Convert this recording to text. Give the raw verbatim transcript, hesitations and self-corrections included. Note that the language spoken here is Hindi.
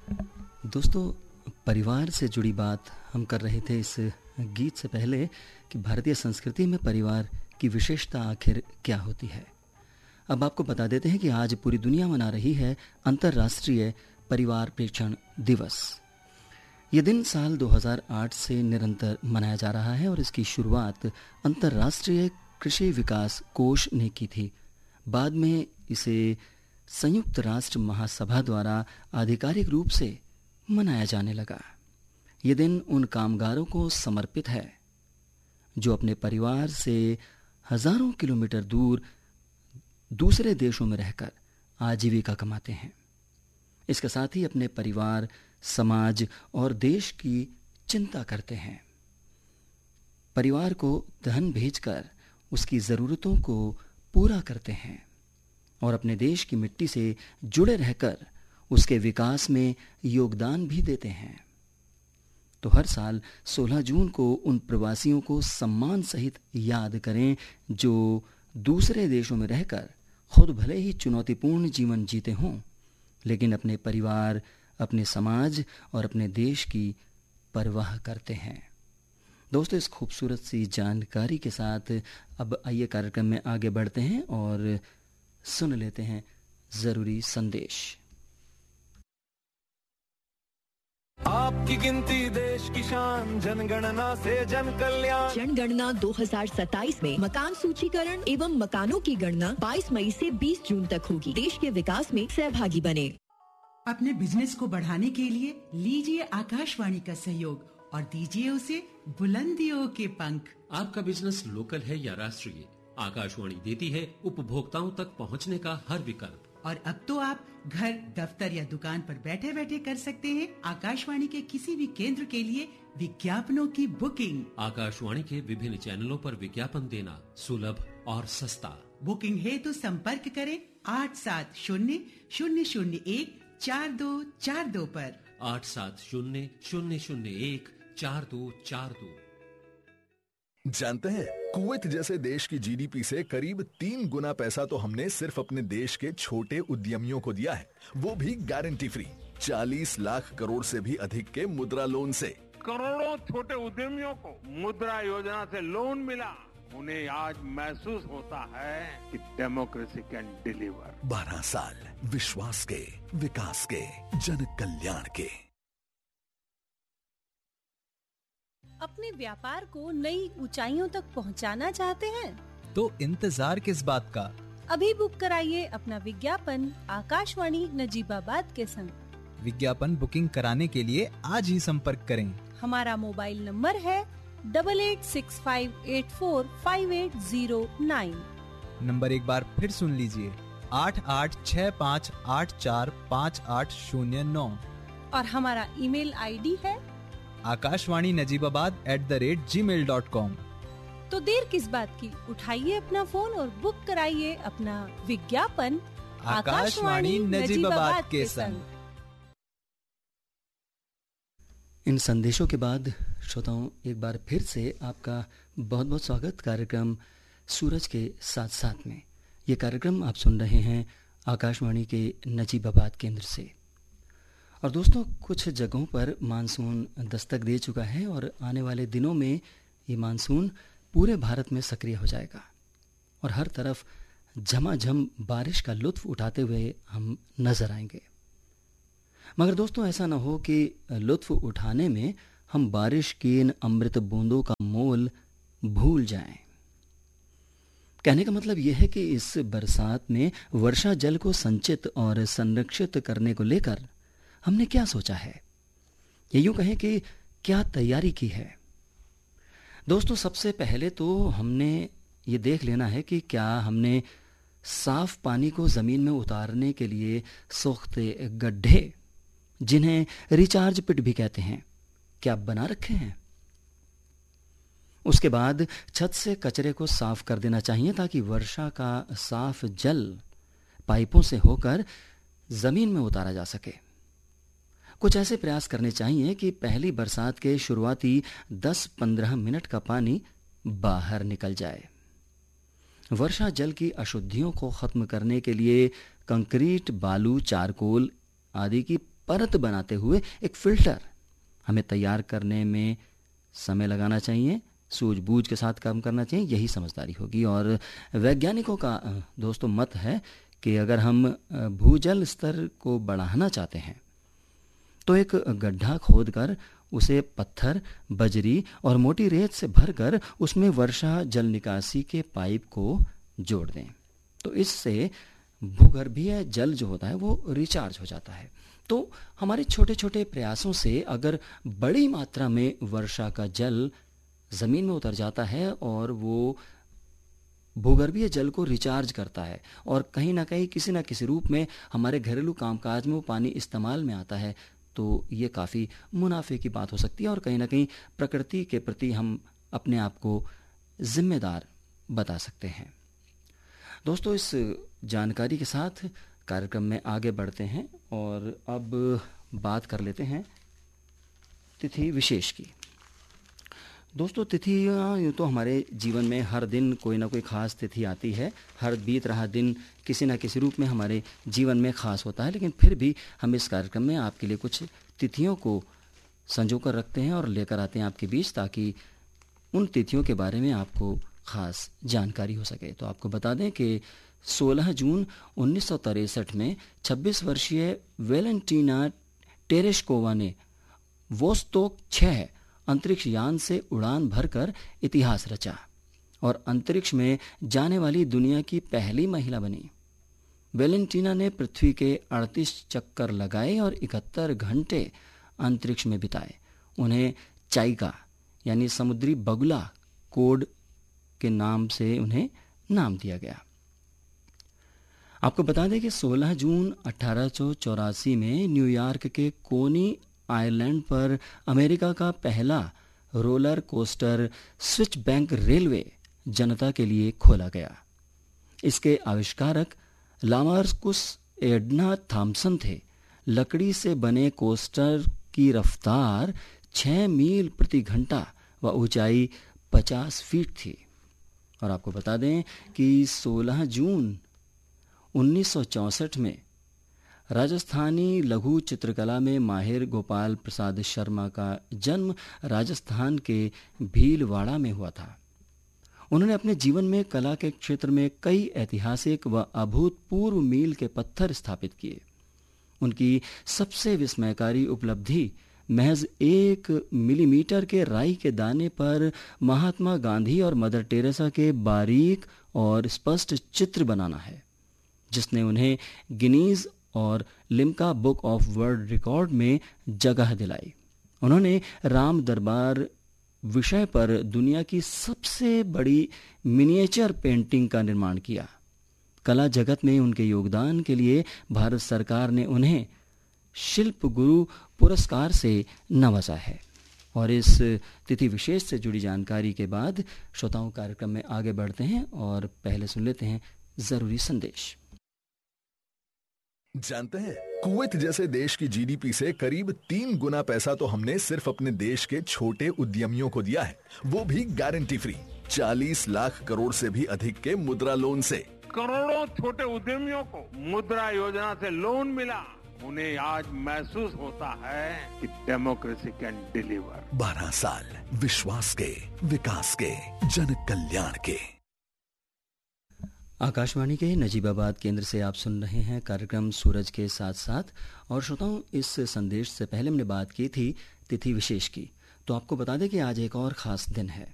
दोस्तों, परिवार से जुड़ी बात हम कर रहे थे इस गीत से पहले कि भारतीय संस्कृति में परिवार की विशेषता आखिर क्या होती है। अब आपको बता देते हैं कि आज पूरी दुनिया मना रही है अंतर्राष्ट्रीय परिवार प्रेक्षण दिवस। ये दिन साल दो हज़ार आठ से निरंतर मनाया जा रहा है और इसकी शुरुआत अंतर्राष्ट्रीय कृषि विकास कोष ने की थी। बाद में इसे संयुक्त राष्ट्र महासभा द्वारा आधिकारिक रूप से मनाया जाने लगा। ये दिन उन कामगारों को समर्पित है जो अपने परिवार से हजारों किलोमीटर दूर दूसरे देशों में रहकर आजीविका कमाते हैं। इसके साथ ही अपने परिवार, समाज और देश की चिंता करते हैं। परिवार को धन भेजकर उसकी ज़रूरतों को पूरा करते हैं और अपने देश की मिट्टी से जुड़े रहकर उसके विकास में योगदान भी देते हैं। तो हर साल सोलह जून को उन प्रवासियों को सम्मान सहित याद करें जो दूसरे देशों में रहकर खुद भले ही चुनौतीपूर्ण जीवन जीते हों, लेकिन अपने परिवार, अपने समाज और अपने देश की परवाह करते हैं। दोस्तों, इस खूबसूरत सी जानकारी के साथ अब आइए कार्यक्रम में आगे बढ़ते हैं और सुन लेते हैं जरूरी संदेश। आपकी गिनती देश की शान, जनगणना से जन कल्याण। जनगणना दो हज़ार सत्ताईस में मकान सूचीकरण एवं मकानों की गणना बाईस मई से बीस जून तक होगी। देश के विकास में सहभागी बने। अपने बिजनेस को बढ़ाने के लिए लीजिए आकाशवाणी का सहयोग और दीजिए उसे बुलंदियों के पंख। आपका बिजनेस लोकल है या राष्ट्रीय, आकाशवाणी देती है उपभोक्ताओं तक पहुंचने का हर विकल्प। और अब तो आप घर, दफ्तर या दुकान पर बैठे बैठे कर सकते हैं आकाशवाणी के किसी भी केंद्र के लिए विज्ञापनों की बुकिंग। आकाशवाणी के विभिन्न चैनलों पर विज्ञापन देना सुलभ और सस्ता। बुकिंग है तो संपर्क करें आठ सात शून्य शून्य शून्य एक चार दो चार दो पर। आठ सात शून्य शून्य शून्य एक चार दो चार दो। जानते हैं, कुवैत जैसे देश की जीडीपी से करीब तीन गुना पैसा तो हमने सिर्फ अपने देश के छोटे उद्यमियों को दिया है, वो भी गारंटी फ्री। चालीस लाख करोड़ से भी अधिक के मुद्रा लोन से। करोड़ों छोटे उद्यमियों को मुद्रा योजना से लोन मिला। उन्हें आज महसूस होता है कि डेमोक्रेसी कैन डिलीवर। बारह साल विश्वास के, विकास के, जन कल्याण के। अपने व्यापार को नई ऊंचाइयों तक पहुंचाना चाहते हैं? तो इंतजार किस बात का? अभी बुक कराइए अपना विज्ञापन आकाशवाणी नजीबाबाद के संग। विज्ञापन बुकिंग कराने के लिए आज ही संपर्क करें। हमारा मोबाइल नंबर है double eight six five eight four five eight zero nine. Number एक बार फिर सुन लीजिए, आठ आठ छः पाँच आठ चार पाँच आठ शून्य नौ। और हमारा ईमेल आईडी है Akashvani Najibabad at the rate ji mail dot com. तो देर किस बात की, उठाइए अपना फोन और बुक कराइए अपना विज्ञापन आकाशवाणी नजीबाबाद के संग। इन संदेशों के बाद श्रोताओं, एक बार फिर से आपका बहुत बहुत स्वागत कार्यक्रम सूरज के साथ साथ में। ये कार्यक्रम आप सुन रहे हैं आकाशवाणी के नजीबाबाद केंद्र से। और दोस्तों, कुछ जगहों पर मानसून दस्तक दे चुका है और आने वाले दिनों में ये मानसून पूरे भारत में सक्रिय हो जाएगा और हर तरफ झमाझम बारिश का लुत्फ उठाते हुए हम नजर आएंगे। मगर दोस्तों, ऐसा ना हो कि लुत्फ उठाने में हम बारिश की इन अमृत बूंदों का मोल भूल जाएं। कहने का मतलब यह है कि इस बरसात में वर्षा जल को संचित और संरक्षित करने को लेकर हमने क्या सोचा है, ये यूं कहें कि क्या तैयारी की है। दोस्तों, सबसे पहले तो हमने ये देख लेना है कि क्या हमने साफ पानी को जमीन में उतारने के लिए सोखते गड्ढे, जिन्हें रिचार्ज पिट भी कहते हैं, क्या बना रखे हैं। उसके बाद छत से कचरे को साफ कर देना चाहिए ताकि वर्षा का साफ जल पाइपों से होकर जमीन में उतारा जा सके। कुछ ऐसे प्रयास करने चाहिए कि पहली बरसात के शुरुआती दस पंद्रह मिनट का पानी बाहर निकल जाए। वर्षा जल की अशुद्धियों को खत्म करने के लिए कंक्रीट, बालू, चारकोल आदि की परत बनाते हुए एक फिल्टर हमें तैयार करने में समय लगाना चाहिए, सूझबूझ के साथ काम करना चाहिए, यही समझदारी होगी। और वैज्ञानिकों का दोस्तों मत है कि अगर हम भूजल स्तर को बढ़ाना चाहते हैं तो एक गड्ढा खोदकर उसे पत्थर, बजरी और मोटी रेत से भरकर उसमें वर्षा जल निकासी के पाइप को जोड़ दें। तो इससे भूगर्भीय जल जो होता है वो रिचार्ज हो जाता है। तो हमारे छोटे छोटे प्रयासों से अगर बड़ी मात्रा में वर्षा का जल जमीन में उतर जाता है और वो भूगर्भीय जल को रिचार्ज करता है और कहीं ना कहीं किसी ना किसी रूप में हमारे घरेलू कामकाज में वो पानी इस्तेमाल में आता है, तो ये काफ़ी मुनाफे की बात हो सकती है और कहीं ना कहीं प्रकृति के प्रति हम अपने आप को जिम्मेदार बता सकते हैं। दोस्तों, इस जानकारी के साथ कार्यक्रम में आगे बढ़ते हैं और अब बात कर लेते हैं तिथि विशेष की। दोस्तों, तिथियाँ यूँ तो हमारे जीवन में हर दिन कोई ना कोई ख़ास तिथि आती है, हर बीत रहा दिन किसी न किसी रूप में हमारे जीवन में ख़ास होता है, लेकिन फिर भी हम इस कार्यक्रम में आपके लिए कुछ तिथियों को संजो कर रखते हैं और लेकर आते हैं आपके बीच, ताकि उन तिथियों के बारे में आपको ख़ास जानकारी हो सके। तो आपको बता दें कि सोलह जून उन्नीस सौ तिरसठ में छब्बीस वर्षीय वेलेंटीना टेरेशकोवा ने वोस्तोक छह अंतरिक्ष यान से उड़ान भरकर इतिहास रचा और अंतरिक्ष में जाने वाली दुनिया की पहली महिला बनी। वेलेंटीना ने पृथ्वी के अड़तीस चक्कर लगाए और इकहत्तर घंटे अंतरिक्ष में बिताए। उन्हें चाइका यानी समुद्री बगुला कोड के नाम से उन्हें नाम दिया गया। आपको बता दें कि सोलह जून अठारह सौ चौरासी में न्यूयॉर्क के कोनी आइलैंड पर अमेरिका का पहला roller coaster switch bank railway जनता के लिए खोला गया। इसके आविष्कारक लामार्कुस एडना थॉम्सन थे। लकड़ी से बने कोस्टर की रफ्तार छह मील प्रति घंटा व ऊंचाई पचास फीट थी। और आपको बता दें कि सोलह जून उन्नीस सौ चौंसठ में राजस्थानी लघु चित्रकला में माहिर गोपाल प्रसाद शर्मा का जन्म राजस्थान के भीलवाड़ा में हुआ था। उन्होंने अपने जीवन में कला के क्षेत्र में कई ऐतिहासिक व अभूतपूर्व मील के पत्थर स्थापित किए। उनकी सबसे विस्मयकारी उपलब्धि महज एक मिलीमीटर के राई के दाने पर महात्मा गांधी और मदर टेरेसा के बारीक और स्पष्ट चित्र बनाना है, जिसने उन्हें गिनीज और Limca book of world record में जगह दिलाई। उन्होंने राम दरबार विषय पर दुनिया की सबसे बड़ी मिनिएचर पेंटिंग का निर्माण किया। कला जगत में उनके योगदान के लिए भारत सरकार ने उन्हें शिल्प गुरु पुरस्कार से नवाजा है। और इस तिथि विशेष से जुड़ी जानकारी के बाद श्रोताओं कार्यक्रम में आगे बढ़ते हैं और पहले सुन लेते हैं जरूरी संदेश। जानते हैं, कुवैत जैसे देश की जीडीपी से करीब तीन गुना पैसा तो हमने सिर्फ अपने देश के छोटे उद्यमियों को दिया है, वो भी गारंटी फ्री। चालीस लाख करोड़ से भी अधिक के मुद्रा लोन से। करोड़ों छोटे उद्यमियों को मुद्रा योजना से लोन मिला। उन्हें आज महसूस होता है कि डेमोक्रेसी कैन डिलीवर। बारह साल विश्वास के, विकास के, जन कल्याण के। आकाशवाणी के नजीबाबाद केंद्र से आप सुन रहे हैं कार्यक्रम सूरज के साथ साथ। और श्रोताओं, इस संदेश से पहले हमने बात की थी तिथि विशेष की, तो आपको बता दें कि आज एक और खास दिन है।